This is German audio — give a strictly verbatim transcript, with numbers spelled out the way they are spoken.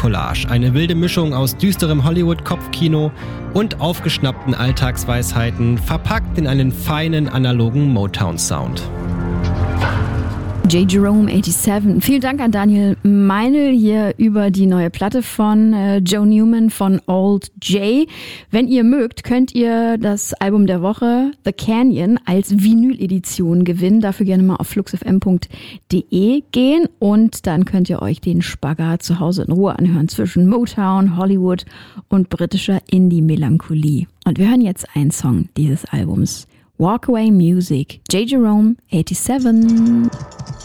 Musikcollage. Eine wilde Mischung aus düsterem Hollywood-Kopfkino und aufgeschnappten Alltagsweisheiten, verpackt in einen feinen analogen Motown-Sound. J. Jerome siebenundachtzig. Vielen Dank an Daniel Meinl hier über die neue Platte von äh, Joe Newman von Old J. Wenn ihr mögt, könnt ihr das Album der Woche The Canyon als Vinyl-Edition gewinnen. Dafür gerne mal auf fluxfm punkt de gehen und dann könnt ihr euch den Spagat zu Hause in Ruhe anhören zwischen Motown, Hollywood und britischer Indie-Melancholie. Und wir hören jetzt einen Song dieses Albums. Walkaway Music, J. Jerome siebenundachtzig.